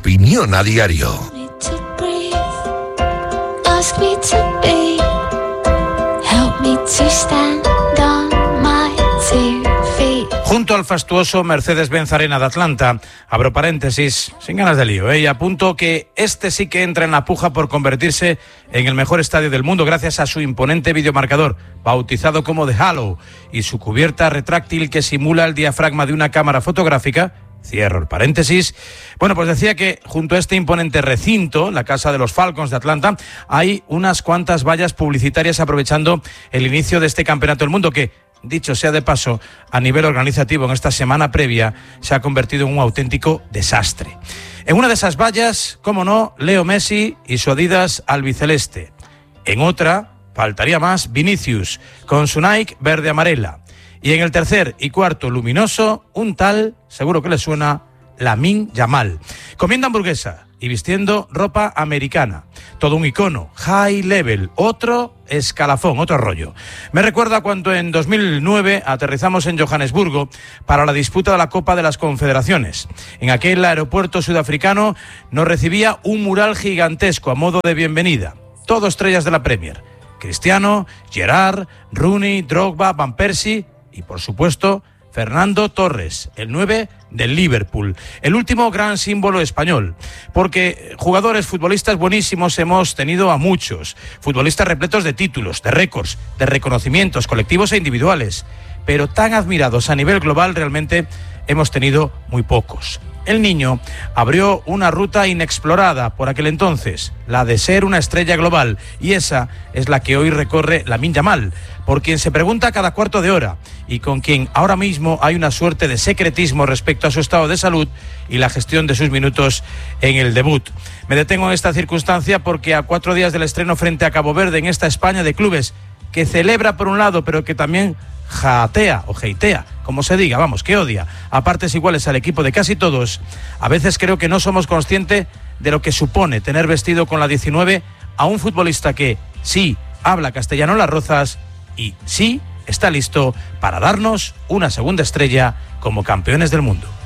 opinión a diario. Junto al fastuoso Mercedes-Benz Arena de Atlanta, abro paréntesis, sin ganas de lío, y apunto que este sí que entra en la puja por convertirse en el mejor estadio del mundo gracias a su imponente videomarcador, bautizado como The Halo, y su cubierta retráctil que simula el diafragma de una cámara fotográfica. Cierro el paréntesis. Bueno, pues decía que junto a este imponente recinto, la casa de los Falcons de Atlanta, hay unas cuantas vallas publicitarias aprovechando el inicio de este campeonato del mundo que, dicho sea de paso, a nivel organizativo en esta semana previa se ha convertido en un auténtico desastre. En una de esas vallas, cómo no, Leo Messi y su Adidas albiceleste. En otra, faltaría más, Vinicius, con su Nike verde-amarela. Y en el tercer y cuarto luminoso, un tal, seguro que le suena, Lamine Yamal, comiendo hamburguesa y vistiendo ropa americana. Todo un icono, high level, otro escalafón, otro rollo. Me recuerda cuando en 2009 aterrizamos en Johannesburgo para la disputa de la Copa de las Confederaciones. En aquel aeropuerto sudafricano nos recibía un mural gigantesco a modo de bienvenida. Todo estrellas de la Premier. Cristiano, Gerrard, Rooney, Drogba, Van Persie y, por supuesto, Fernando Torres, el 9 del Liverpool, el último gran símbolo español, porque jugadores, futbolistas buenísimos hemos tenido a muchos, futbolistas repletos de títulos, de récords, de reconocimientos colectivos e individuales, pero tan admirados a nivel global realmente hemos tenido muy pocos. El niño abrió una ruta inexplorada por aquel entonces, la de ser una estrella global, y esa es la que hoy recorre Lamine Yamal, por quien se pregunta cada cuarto de hora y con quien ahora mismo hay una suerte de secretismo respecto a su estado de salud y la gestión de sus minutos en el debut. Me detengo en esta circunstancia porque a 4 días del estreno frente a Cabo Verde en esta España de clubes, que celebra por un lado pero que también jatea o heitea, como se diga, vamos, que odia a partes iguales al equipo de casi todos, a veces creo que no somos conscientes de lo que supone tener vestido con la 19 a un futbolista que sí habla castellano en Las Rozas y sí está listo para darnos una segunda estrella como campeones del mundo.